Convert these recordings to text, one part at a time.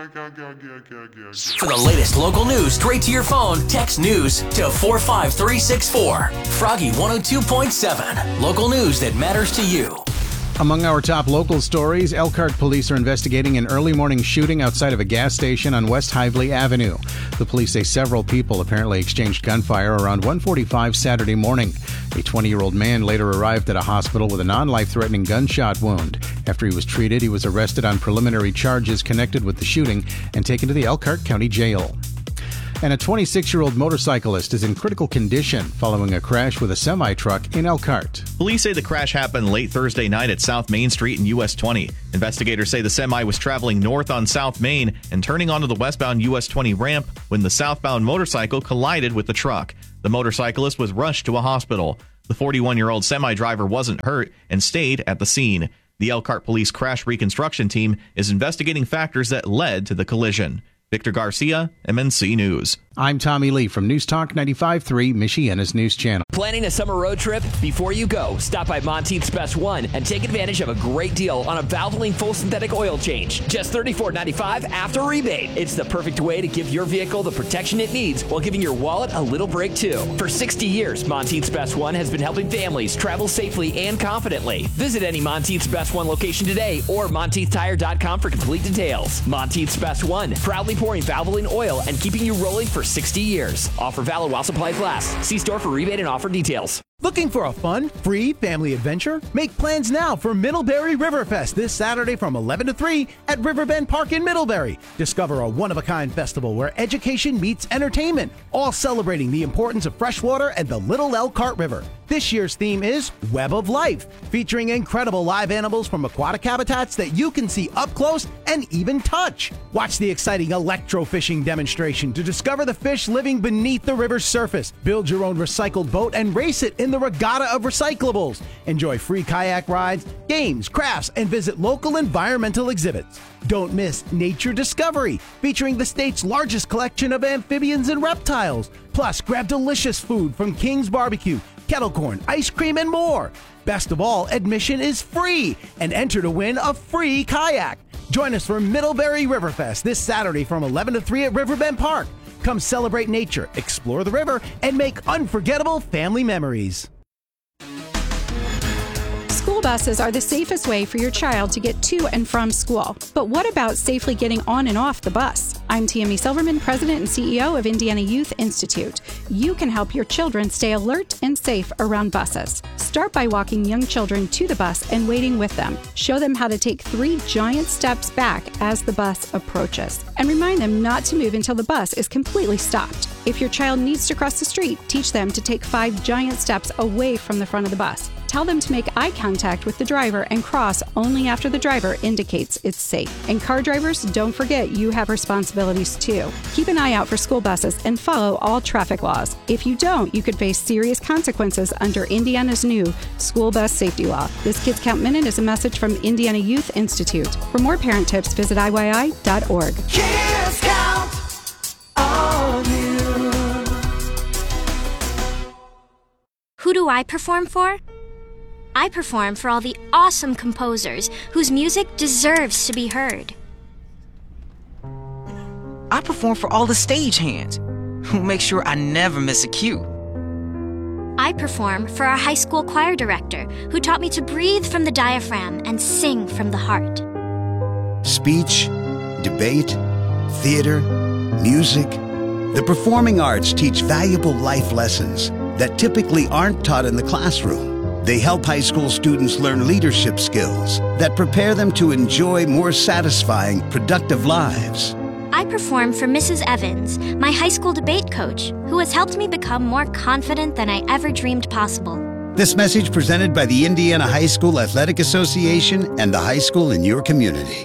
For the latest local news straight to your phone, text news to 45364. Froggy 102.7. Local news that matters to you. Among our top local stories, Elkhart police are investigating an early morning shooting outside of a gas station on West Hively Avenue. The police say several people apparently exchanged gunfire around 1:45 Saturday morning. A 20-year-old man later arrived at a hospital with a non-life-threatening gunshot wound. After he was treated, he was arrested on preliminary charges connected with the shooting and taken to the Elkhart County Jail. And a 26-year-old motorcyclist is in critical condition following a crash with a semi-truck in Elkhart. Police say the crash happened late Thursday night at South Main Street and US 20. Investigators say the semi was traveling north on South Main and turning onto the westbound US 20 ramp when the southbound motorcycle collided with the truck. The motorcyclist was rushed to a hospital. The 41-year-old semi-driver wasn't hurt and stayed at the scene. The Elkhart Police Crash Reconstruction Team is investigating factors that led to the collision. Victor Garcia, MNC News. I'm Tommy Lee from News Talk 95.3, Michiana's news channel. Planning a summer road trip? Before you go, stop by Monteith's Best One and take advantage of a great deal on a Valvoline full synthetic oil change. Just $34.95 after rebate. It's the perfect way to give your vehicle the protection it needs while giving your wallet a little break too. For 60 years, Monteith's Best One has been helping families travel safely and confidently. Visit any Monteith's Best One location today or MonteithTire.com for complete details. Monteith's Best One, proudly pouring Valvoline oil and keeping you rolling for 60 years. Offer valid while supplies last. See store for rebate and offer details. Looking for a fun, free family adventure? Make plans now for Middlebury Riverfest this Saturday from 11 to 3 at Riverbend Park in Middlebury. Discover a one-of-a-kind festival where education meets entertainment, all celebrating the importance of freshwater and the Little Elkhart River. This year's theme is Web of Life, featuring incredible live animals from aquatic habitats that you can see up close and even touch. Watch the exciting electrofishing demonstration to discover the fish living beneath the river's surface. Build your own recycled boat and race it in the regatta of recyclables. Enjoy free kayak rides, games, crafts, and visit local environmental exhibits. Don't miss Nature Discovery, featuring the state's largest collection of amphibians and reptiles. Plus, grab delicious food from King's Barbecue, kettle corn, ice cream, and more. Best of all, admission is free, and enter to win a free kayak. Join us for Middlebury Riverfest this Saturday from 11 to 3 at Riverbend Park. Come celebrate nature, explore the river, and make unforgettable family memories. School buses are the safest way for your child to get to and from school. But what about safely getting on and off the bus? I'm Tammy Silverman, President and CEO of Indiana Youth Institute. You can help your children stay alert and safe around buses. Start by walking young children to the bus and waiting with them. Show them how to take 3 giant steps back as the bus approaches. And remind them not to move until the bus is completely stopped. If your child needs to cross the street, teach them to take 5 giant steps away from the front of the bus. Tell them to make eye contact with the driver and cross only after the driver indicates it's safe. And car drivers, don't forget you have responsibilities too. Keep an eye out for school buses and follow all traffic laws. If you don't, you could face serious consequences under Indiana's new school bus safety law. This Kids Count Minute is a message from Indiana Youth Institute. For more parent tips, visit IYI.org. Kids Count on you. Who do I perform for? I perform for all the awesome composers whose music deserves to be heard. I perform for all the stagehands who make sure I never miss a cue. I perform for our high school choir director who taught me to breathe from the diaphragm and sing from the heart. Speech, debate, theater, music. The performing arts teach valuable life lessons that typically aren't taught in the classroom. They help high school students learn leadership skills that prepare them to enjoy more satisfying, productive lives. I perform for Mrs. Evans, my high school debate coach, who has helped me become more confident than I ever dreamed possible. This message presented by the Indiana High School Athletic Association and the high school in your community.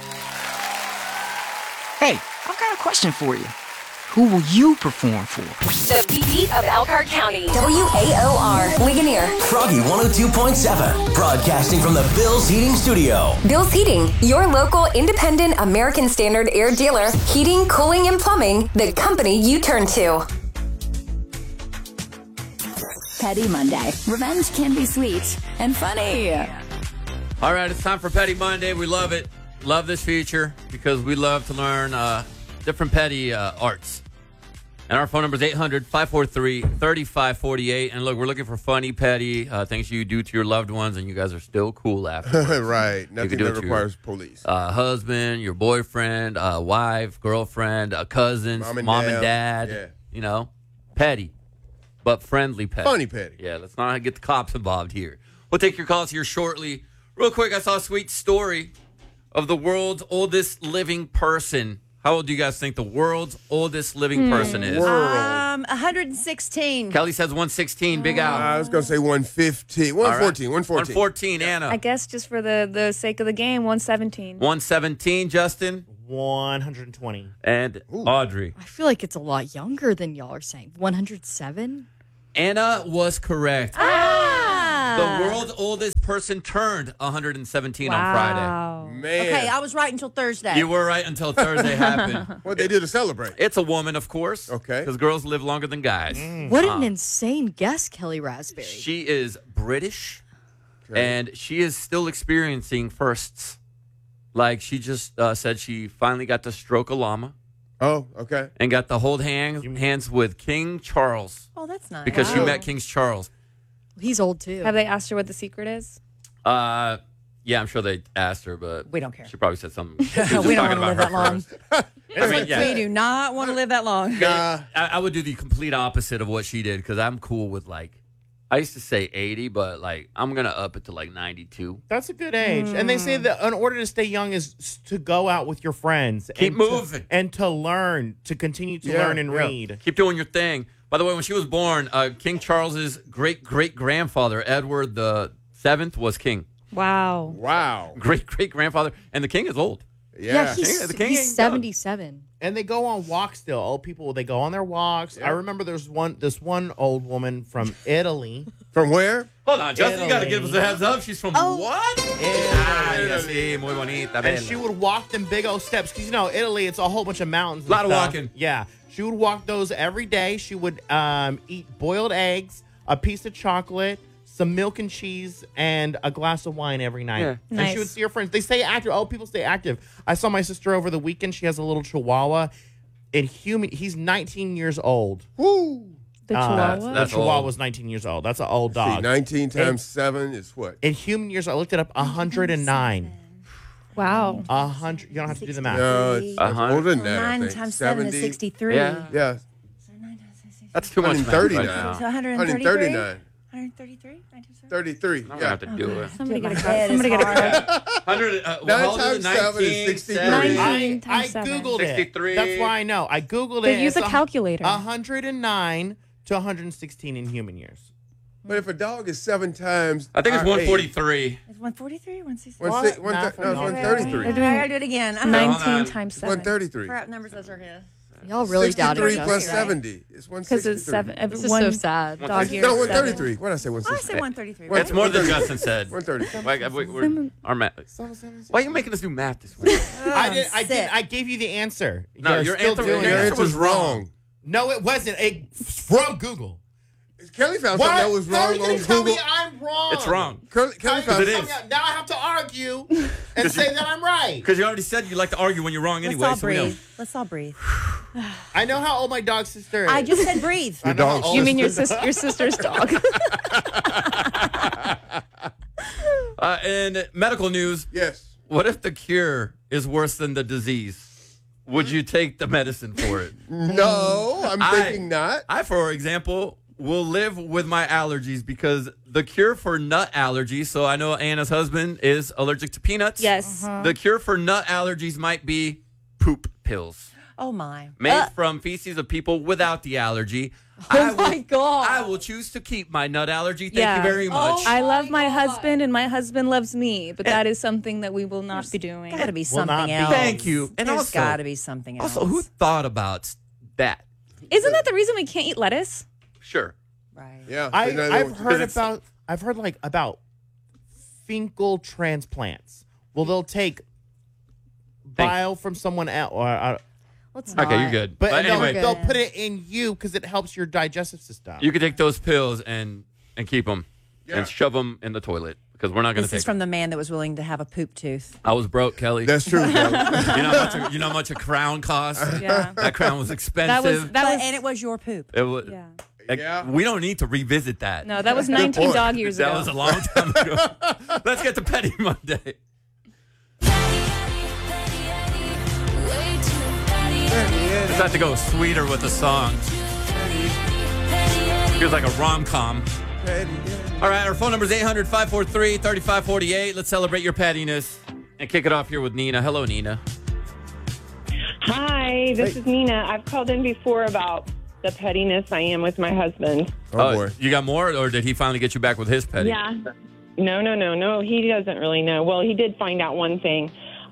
Hey, I've got a question for you. Who will you perform for? The beat of Elkhart County. WAOR. Ligonier. Froggy 102.7. Broadcasting from the Bill's Heating Studio. Bill's Heating, your local independent American Standard air dealer. Heating, cooling, and plumbing. The company you turn to. Petty Monday. Revenge can be sweet and funny. All right, it's time for Petty Monday. We love it. love this feature because we love to learn different petty arts. And our phone number is 800-543-3548. And look, we're looking for funny, petty things you do to your loved ones, and you guys are still cool afterwards. Right. Nothing that requires police. Husband, your boyfriend, wife, girlfriend, cousins, mom and dad. Yeah. You know, petty, but friendly petty. Funny petty. Yeah, let's not get the cops involved here. We'll take your calls here shortly. Real quick, I saw a sweet story of the world's oldest living person. How old do you guys think the world's oldest living person is? 116. Kelly says 116. Big out. I was going to say 115. 114. 114. 114, Anna. I guess just for the sake of the game, 117. 117, Justin. 120. And Audrey. I feel like it's a lot younger than y'all are saying. 107? Anna was correct. The world's oldest person turned 117 on Friday. Man. Okay, I was right until Thursday. You were right until Thursday happened. What they do to celebrate? It's a woman, of course. Okay. Because girls live longer than guys. What an insane guess, Kelly Raspberry. She is British, and she is still experiencing firsts. Like, she just said she finally got to stroke a llama. Oh, okay. And got to hold hands with King Charles. Oh, that's nice. Because she met King Charles. He's old, too. Have they asked her what the secret is? Yeah, I'm sure they asked her, but we don't care. She probably said something. She was just We don't talking want to about live her that long. first. We do not want to live that long. I would do the complete opposite of what she did because I'm cool with, like, I used to say 80, but, like, I'm going to up it to, like, 92. That's a good age. And they say that in order to stay young is to go out with your friends. Keep moving. And to learn, to continue to learn and read. Keep doing your thing. By the way, when she was born, King Charles's great-great-grandfather, Edward VII, was king. Wow. Wow. Great-great-grandfather. And the king is old. Yeah, the king he's 77. And they go on walks still. Old people, they go on their walks. I remember there's this one old woman from Italy. From where? Hold on, Justin, you got to give us a heads up. She's from what? Italy. Muy bonita. And she would walk them big old steps. Because, you know, Italy, it's a whole bunch of mountains. A lot of walking. Yeah. She would walk those every day. She would eat boiled eggs, a piece of chocolate, some milk and cheese, and a glass of wine every night. Yeah. And she would see her friends. They stay active. Oh, people stay active. I saw my sister over the weekend. She has a little chihuahua. He's 19 years old. Woo! The chihuahua? The chihuahua was 19 years old. That's an old dog. See, 19 times 7 is what? In human years, I looked it up, 109. Wow. 100. You don't have to do the math. No, it's older than that. 9 I think. times 7 is 63. Yeah. Yeah. That's too much. 139. Right So 139. 133? 33. I'm going to Yeah. have to do it. Somebody get a head Somebody is get a card. 100. 9 times 7 is 63. 19 I times 7. Googled it. 63. That's why I know. I Googled They it. use It's a calculator. 109 to 116 in human years. But if a dog is 7 times. I think it's our 143. Is 143 or 166? age, no, it's 133. They're I doing do it again. 19 times 7. 133. Crap numbers those are here. Y'all really doubted 63 plus Justin, right? 70 is 163. Because it's 7. This is so sad. Dog year No, is 133. What did I say? I 163. said 133. That's more than Justin said. 130. Our math. Why are you making us do math this week? I gave you the answer. No, You're your still answer- doing your it. answer Your answer's wrong. No, it wasn't. It's from Google. Kelly found something that was How are wrong you on going to tell me Google. I'm wrong? It's wrong. Kelly found it is. Now I have to argue and say that I'm right. Because you already said you like to argue when you're wrong anyway. Let's all so we know. breathe. Let's all breathe. I know how old my dog's sister is. I just said breathe. I know how old You mean your his- sister's dog? In medical news, Yes. what if the cure is worse than the disease? Would you take the medicine for it? No, I'm thinking not. I, for example, will live with my allergies because the cure for nut allergies, so I know Anna's husband is allergic to peanuts. Yes. The cure for nut allergies might be poop pills. Oh, my. Made from feces of people without the allergy. Oh, my God. I will choose to keep my nut allergy. Thank you very much. I love my husband, and my husband loves me, but that is something that we will not be doing. Got to be Will something not be. else. Thank you. And There's also- got to be something else. Also, who thought about that? Isn't that the reason we can't eat lettuce? Sure. Right. Yeah. I've heard about fecal transplants. Well, they'll take bile from someone else. Let's not. Okay, you're good. But But no, anyway, they'll put it in you because it helps your digestive system. you can take those pills and keep them and shove them in the toilet because we're not going to This take is from the man that was willing to have a poop tooth. I was broke, Kelly. That's true. You know how much a crown costs? Yeah. That crown was expensive. And it was your poop. It was. Yeah. We don't need to revisit that. No, that was 19 dog years ago. That was a long time ago. Let's get to Petty Monday. Just have to go sweeter with the song. Feels like a rom-com. All right, our phone number is 800-543-3548. Let's celebrate your pettiness and kick it off here with Nina. Hello, Nina. Hi, this is Nina. I've called in before about the pettiness I am with my husband. Oh, boy. You got more, or did he finally get you back with his petty? Yeah. No. He doesn't really know. Well, he did find out one thing.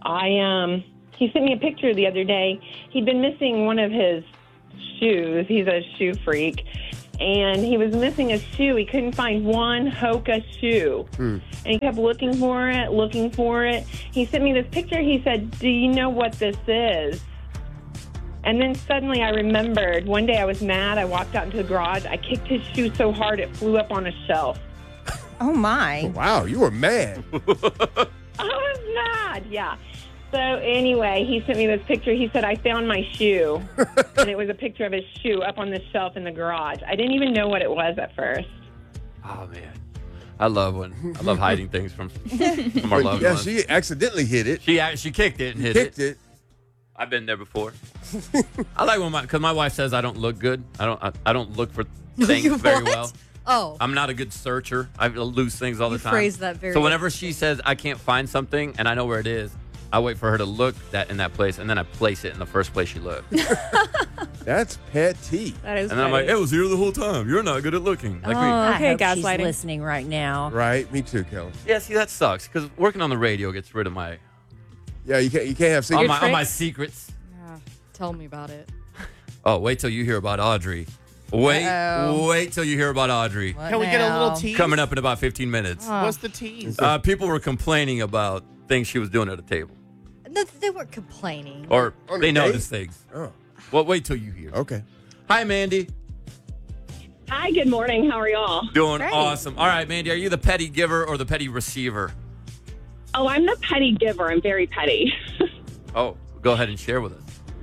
He sent me a picture the other day. He'd been missing one of his shoes. He's a shoe freak. And he was missing a shoe. He couldn't find one Hoka shoe. And he kept looking for it. He sent me this picture. He said, do you know what this is? And then suddenly I remembered. One day I was mad. I walked out into the garage. I kicked his shoe so hard it flew up on a shelf. Oh, my. Wow, you were mad. I was mad, yeah. So anyway, he sent me this picture. He said, I found my shoe. And it was a picture of his shoe up on the shelf in the garage. I didn't even know what it was at first. Oh, man. I love hiding things from our loved ones. She accidentally hit it. She kicked it and hit it. I've been there before. I like when because my wife says I don't look good. I don't look for things very well. Oh. I'm not a good searcher. I lose things all the time. Phrase that very So whenever she says I can't find something and I know where it is, I wait for her to look in that place, and then I place it in the first place she looked. That's petty. That is And then I'm like, it was here the whole time. You're not good at looking. Like I okay, hope she's gaslighting. listening right now. Right, me too, Kelly. Yeah, see, that sucks, because working on the radio gets rid of my... Yeah, you can't have secrets. All my secrets. Yeah, tell me about it. Oh, wait till you hear about Audrey. Wait till you hear about Audrey. Can we get a little tease? Coming up in about 15 minutes. What's the tease? People were complaining about things she was doing at a table. No, they weren't complaining. Or On they the date? noticed things. Oh. Well, wait till you hear. Okay. Hi, Mandy. Hi, good morning. How are y'all? Doing Great. awesome. All right, Mandy, are you the petty giver or the petty receiver? Oh, I'm the petty giver. I'm very petty. Oh, go ahead and share with us.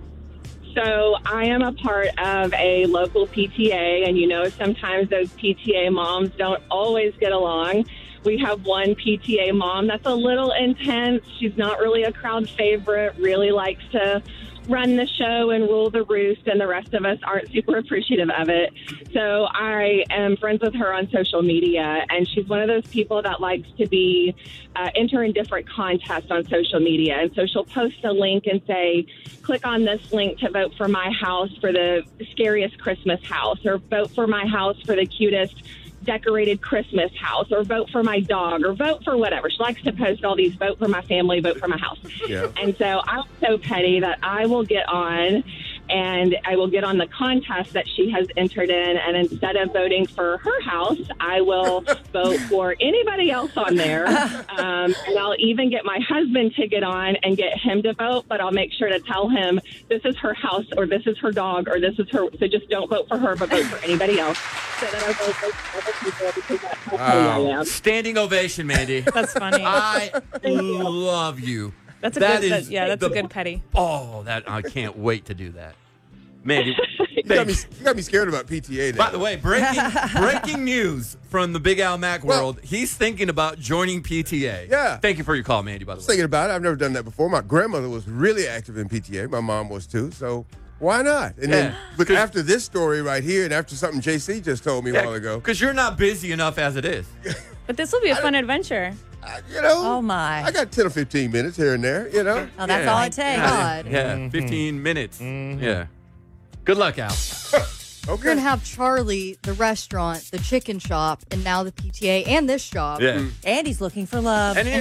So I am a part of a local PTA, and sometimes those PTA moms don't always get along. We have one PTA mom that's a little intense. She's not really a crowd favorite, really likes to run the show and rule the roost, and the rest of us aren't super appreciative of it. So I am friends with her on social media, and she's one of those people that likes to be enter in different contests on social media. And so she'll post a link and say, click on this link to vote for my house for the scariest Christmas house, or vote for my house for the cutest decorated Christmas house, or vote for my dog, or vote for whatever. She likes to post all these, vote for my family, vote for my house. Yeah. And so I'm so petty that I will get on and I will get on the contest that she has entered in, and instead of voting for her house, I will vote for anybody else on there. And I'll even get my husband to get on and get him to vote, but I'll make sure to tell him this is her house, or this is her dog, or this is her, so just don't vote for her, but vote for anybody else. So that I vote for other people, because that's how petty I am. Standing ovation, Mandy. That's funny. I love you. That's a good petty. Oh, I can't wait to do that. Mandy, You got me scared about PTA now. by the way, breaking news from the Big Al Mac world. He's thinking about joining PTA. Yeah. Thank you for your call, Mandy, by I the was way. thinking about it. I've never done that before. My grandmother was really active in PTA. My mom was too. So why not? And then, but after this story right here, and after something JC just told me a while ago, Because you're not busy enough as it is. But this will be a fun adventure. Oh, my. I got 10 or 15 minutes here and there, Oh, that's all it takes. God. Yeah, 15 minutes. Yeah. Good luck, Al. We're going to have Charlie, the restaurant, the chicken shop, and now the PTA and this shop. Yeah. And he's looking for love. And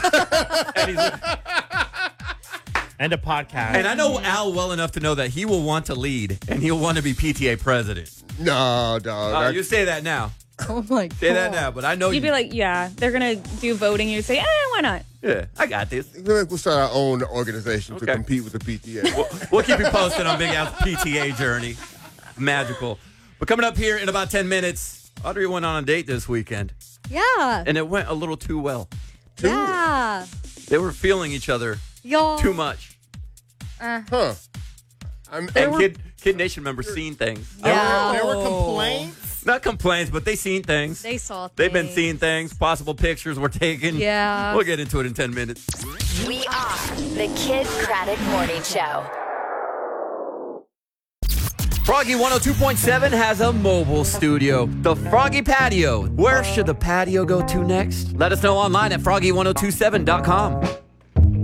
And a podcast. And I know Al well enough to know that he will want to lead, and he'll want to be PTA president. No, dog. You say that now. Oh, my God. Say that now, but I know You'd be like, yeah, they're going to do voting. You say, why not? Yeah, I got this. We'll start our own organization to compete with the PTA. We'll keep you posted on Big Al's PTA journey. Magical. But coming up here in about 10 minutes, Audrey went on a date this weekend. Yeah. And it went a little too well. Yeah. They were feeling each other too much. Huh. And Kid Nation members seen things. Yeah. There were complaints. Not complaints, but they seen things. They saw things. They've been seeing things. Possible pictures were taken. Yeah. We'll get into it in 10 minutes. We are the Kid Craddock Morning Show. Froggy 102.7 has a mobile studio. The Froggy Patio. Where should the patio go to next? Let us know online at froggy1027.com.